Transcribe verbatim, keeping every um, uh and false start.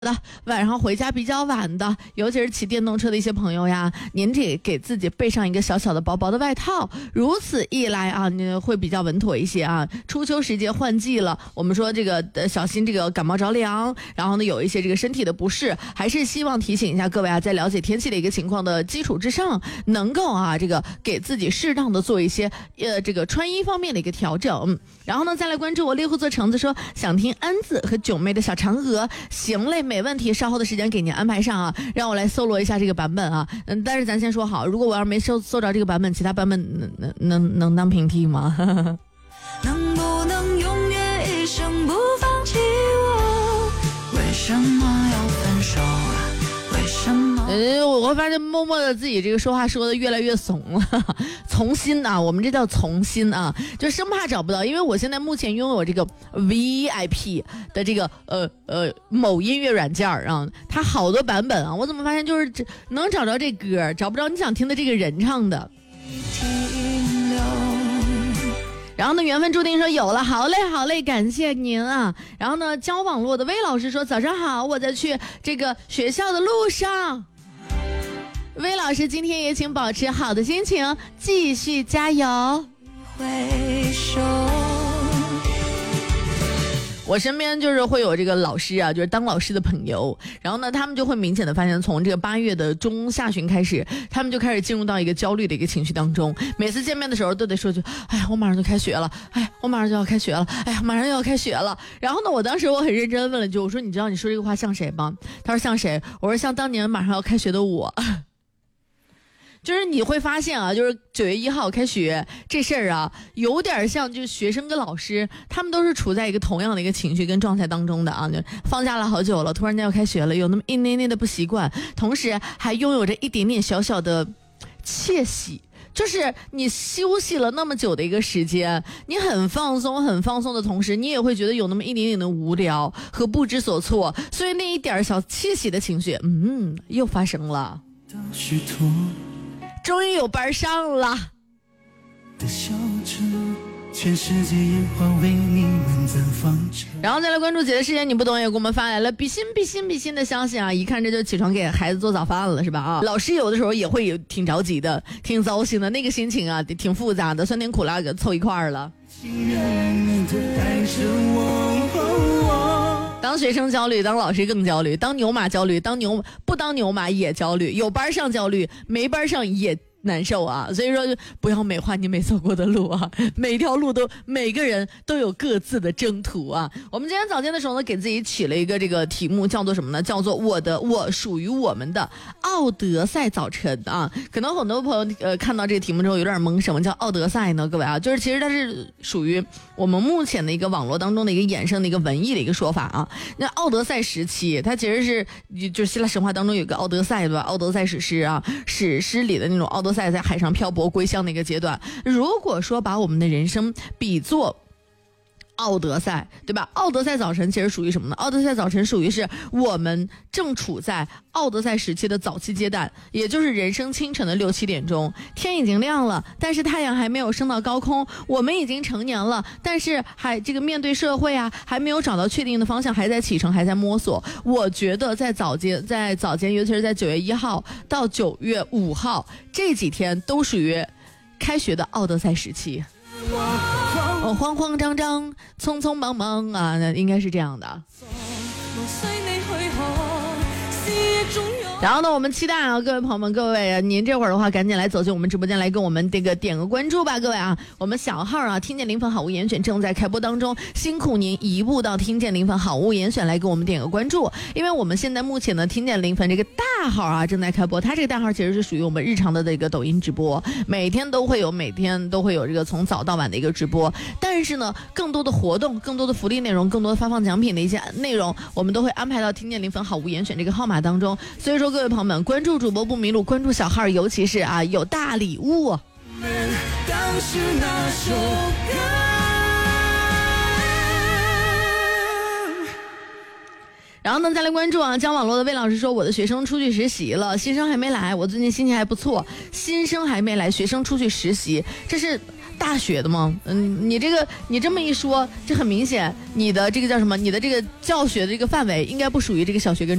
的晚上回家比较晚的，尤其是骑电动车的一些朋友呀，您得给自己备上一个小小的薄薄的外套，如此一来啊，你会比较稳妥一些啊。初秋时节换季了，我们说这个、呃、小心这个感冒着凉，然后呢有一些这个身体的不适，还是希望提醒一下各位啊，在了解天气的一个情况的基础之上，能够啊这个给自己适当的做一些呃这个穿衣方面的一个调整。然后呢再来关注我猎户座橙子说想听安子和九妹的小嫦娥，行嘞，没问题，稍后的时间给您安排上啊，让我来搜罗一下这个版本啊。嗯，但是咱先说好，如果我要是没搜搜着这个版本，其他版本能能能能当平替吗？ 能不能永远一生不放弃我？为什么要分手？为什么？ 呃，我会发现默默的自己这个说话说的越来越怂了，从心啊，我们这叫从心啊，就生怕找不到，因为我现在目前拥有这个 V I P 的这个呃呃某音乐软件啊，它好多版本啊，我怎么发现就是能找着这歌，找不着你想听的这个人唱的。然后呢，缘分注定说有了，好嘞好嘞，感谢您啊。然后呢，交网络的魏老师说早上好，我在去这个学校的路上。魏老师今天也请保持好的心情，继续加油。 回首我身边就是会有这个老师啊，就是当老师的朋友，然后呢他们就会明显的发现，从这个八月的中下旬开始，他们就开始进入到一个焦虑的一个情绪当中，每次见面的时候都得说句哎呀我马上就开学了，哎呀我马上就要开学了，哎呀马上就要开学了。然后呢我当时我很认真问了句，我说你知道你说这个话像谁吗？他说像谁？我说像当年马上要开学的我。就是你会发现啊，就是九月一号开学这事儿啊，有点像就是学生跟老师，他们都是处在一个同样的一个情绪跟状态当中的啊。就放假了好久了，突然间要开学了，有那么一点点的不习惯，同时还拥有着一点点小小的窃喜。就是你休息了那么久的一个时间，你很放松很放松的同时，你也会觉得有那么一点点的无聊和不知所措，所以那一点小窃喜的情绪嗯又发生了，终于有班上了的笑着，全世界眼光为你们绽放着。 然后再来关注姐的事情你不懂也给我们发来了比心比心比心的消息啊，一看这就起床给孩子做早饭了是吧啊？老师有的时候也会有挺着急的，挺糟心的，那个心情啊挺复杂的，酸甜苦辣给凑一块儿了。当学生焦虑，当老师更焦虑，当牛马焦虑，当牛不当牛马也焦虑，有班上焦虑，没班上也难受啊。所以说不要美化你没走过的路啊，每条路都每个人都有各自的征途啊。我们今天早间的时候呢，给自己起了一个这个题目，叫做什么呢？叫做我的我属于我们的奥德赛早晨啊。可能很多朋友呃看到这个题目之后有点懵，什么叫奥德赛呢？各位啊，就是其实它是属于我们目前的一个网络当中的一个衍生的一个文艺的一个说法啊。那奥德赛时期，它其实是就是希腊神话当中有个奥德赛对吧？奥德赛史诗啊，史诗里的那种奥德赛在海上漂泊归乡的一个阶段。如果说把我们的人生比作奥德赛对吧？奥德赛早晨其实属于什么呢？奥德赛早晨属于是我们正处在奥德赛时期的早期阶段，也就是人生清晨的六七点钟，天已经亮了，但是太阳还没有升到高空，我们已经成年了，但是还这个面对社会啊，还没有找到确定的方向，还在启程，还在摸索。我觉得在早间在早间尤其是在九月一号到九月五号这几天都属于开学的奥德赛时期。哦，慌慌张张匆匆忙忙啊，那应该是这样的。然后呢我们期待啊，各位朋友们，各位、啊、您这会儿的话赶紧来走进我们直播间来跟我们这个点个关注吧，各位啊。我们小号啊听见临汾好物严选正在开播当中，辛苦您移步到听见临汾好物严选来给我们点个关注，因为我们现在目前呢听见临汾这个大号啊正在开播，它这个大号其实是属于我们日常的这个抖音直播，每天都会有每天都会有这个从早到晚的一个直播，但是呢更多的活动更多的福利内容更多的发放奖品的一些内容我们都会安排到听见临汾好物严选这个号码当中。所以说各位朋友们，关注主播不迷路，关注小号，尤其是啊有大礼物。当时那首歌，然后呢再来关注啊，江网络的魏老师说我的学生出去实习了，新生还没来，我最近心情还不错，新生还没来，学生出去实习，这是大学的吗？嗯，你这个你这么一说，这很明显，你的这个叫什么？你的这个教学的这个范围应该不属于这个小学跟